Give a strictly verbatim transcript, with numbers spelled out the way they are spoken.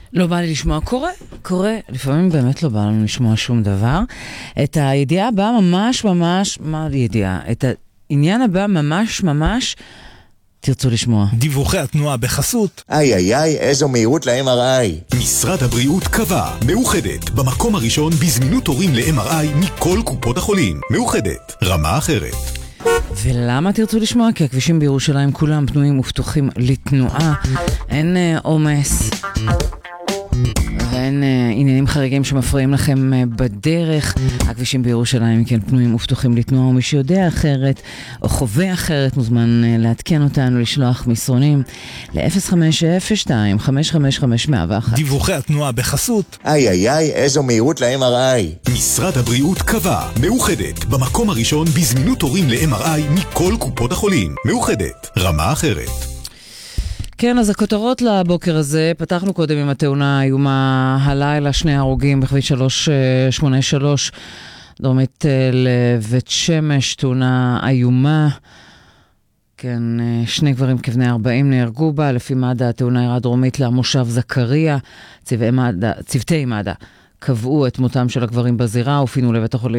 לא בא לי לשמוע, קורה, קורה, לפעמים באמת לא בא לנו לשמוע שום דבר. את הידיעה הבאה ממש ממש, מה הידיעה? את העניין הבא ממש ממש תרצו לשמוע. דיווחי התנועה בחסות. איי איי איי, איזו מהירות ל-אם אר איי. משרד הבריאות קבע, מאוחדת, במקום הראשון בזמינות תורים ל-אם אר איי מכל קופות החולים. מאוחדת, רמה אחרת. ולמה תרצו לשמוע? כי הכבישים בירושלים כולם פנויים ופתוחים לתנועה. אין עומס. ואין uh, עניינים חריגים שמפריעים לכם uh, בדרך. הכבישים בירושלים כן פנויים ופתוחים לתנועה, ומי שיודע אחרת או חווה אחרת מוזמן uh, לעדכן אותנו, לשלוח מסרונים ל-אפס חמש אפס שתיים חמש חמש חמש אפס אחת. דיווחי התנועה בחסות. איי איי איי, איזו מהירות ל-אם אר איי. משרד הבריאות קבע, מאוחדת, במקום הראשון בזמינות תורים ל-אם אר איי מכל קופות החולים. מאוחדת, רמה אחרת. כן, אז הכותרות לבוקר הזה, פתחנו קודם עם התאונה האיומה הלילה, שני הרוגים בכביש שלוש שמונה שלוש, דרומית לבית שמש, תאונה איומה. כן, שני גברים כבני ארבעים נהרגו בה, לפי מד"א התאונה אירעה דרומית למושב זכריה. צוותי מד"א, צוותי מד"א קבעו את מותם של הגברים בזירה ופינו לבית החולים